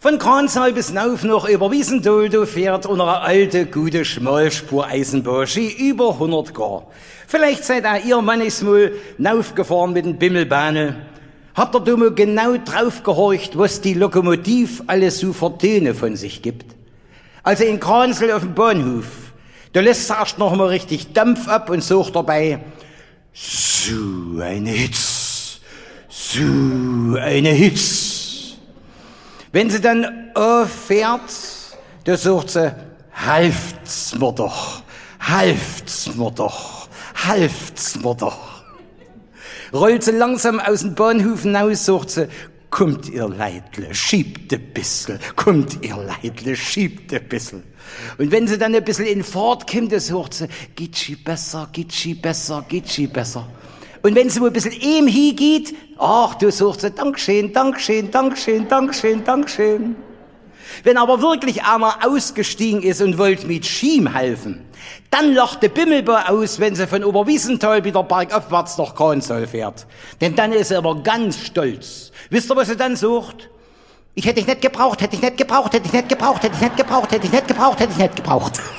Von Kranzal bis nauf noch über Wiesendoldo fährt unsere alte, gute Schmalspur-Eisenbahn über 100 Gar. Vielleicht seid auch ihr manchmal naufgefahren mit den Bimmelbahnen. Habt ihr da mal genau drauf gehorcht, was die Lokomotiv alles so für Töne von sich gibt? Also in Kranzl auf dem Bahnhof, da lässt sie erst noch mal richtig Dampf ab und sucht dabei, so eine Hitz, so eine Hitz. Wenn sie dann auffährt, da sucht sie, halft's mir doch, halft's mir doch, halft's mir doch. Rollt sie langsam aus dem Bahnhof hinaus, sucht sie, kommt ihr Leidle, schiebt ein bissl, kommt ihr Leidle, schiebt ein bissl. Und wenn sie dann ein bisschen in Fahrt kommt, da sucht sie, geht sie besser, geht sie besser, geht sie besser. Und wenn sie mal ein bisschen ihm hingeht, ach, du suchst sie, Dankeschön, Dankeschön, Dankeschön, Dankeschön, Dankeschön. Wenn aber wirklich einer ausgestiegen ist und wollte mit Schiem helfen, dann lacht der Bimmelbau aus, wenn sie von Oberwiesenthal wieder bergabwärts nach Kranzal fährt. Denn dann ist er aber ganz stolz. Wisst ihr, was sie dann sucht? Ich hätte dich nicht gebraucht, hätte ich nicht gebraucht, hätte ich nicht gebraucht, hätte ich nicht gebraucht, hätte ich nicht gebraucht, hätte ich nicht gebraucht.